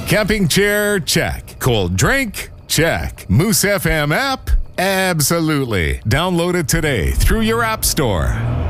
Camping chair? Check. Cold drink? Check. Moose FM app? Absolutely. Download it today through your app store.